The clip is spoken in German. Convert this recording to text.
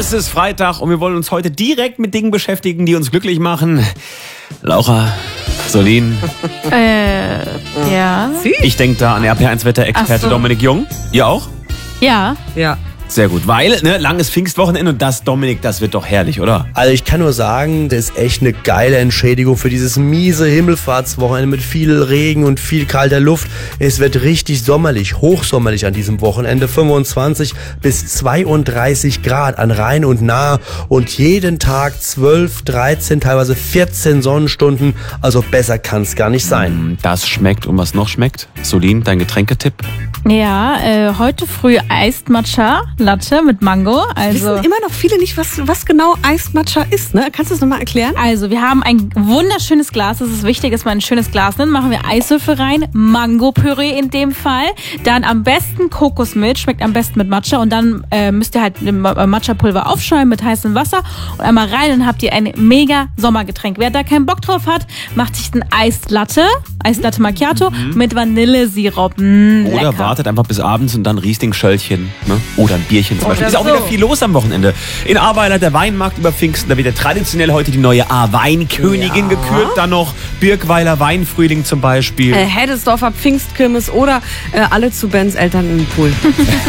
Es ist Freitag und wir wollen uns heute direkt mit Dingen beschäftigen, die uns glücklich machen. Laura, Solin. Ja. Ich denke da an RP1-Wetterexperte Ach so. Dominik Jung. Ihr auch? Ja. Ja. Sehr gut, weil langes Pfingstwochenende und das, Dominik, das wird doch herrlich, oder? Also ich kann nur sagen, das ist echt eine geile Entschädigung für dieses miese Himmelfahrtswochenende mit viel Regen und viel kalter Luft. Es wird richtig sommerlich, hochsommerlich an diesem Wochenende. 25 bis 32 Grad an Rhein und Nahe und jeden Tag 12, 13, teilweise 14 Sonnenstunden. Also besser kann es gar nicht sein. Das schmeckt. Und was noch schmeckt? Solin, dein Getränketipp? Ja, heute früh Iced Matcha Latte mit Mango. Also, Wissen immer noch viele nicht, was genau Iced Matcha ist, ne? Kannst du das nochmal erklären? also wir haben ein wunderschönes Glas. Es ist wichtig, dass man ein schönes Glas nimmt. Machen wir Eiswürfel rein, Mango-Püree in dem Fall. Dann am besten Kokosmilch, schmeckt am besten mit Matcha. Und dann müsst ihr halt Matcha-Pulver aufschäumen mit heißem Wasser und einmal rein. Dann habt ihr ein mega Sommergetränk. Wer da keinen Bock drauf hat, macht sich ein Iced Latte Macchiato mit Vanillesirup. Oder Lecker. wartet einfach bis abends und dann Riesling-Schöllchen. Ne? Oder ein Bierchen zum Beispiel. Ist auch so. wieder viel los am Wochenende. In Ahrweiler der Weinmarkt über Pfingsten. Da wird ja traditionell heute die neue Ahr-Weinkönigin gekürt. Dann noch Birkweiler Weinfrühling zum Beispiel. Heddesdorfer Pfingstkirmes oder alle zu Bens Eltern im Pool.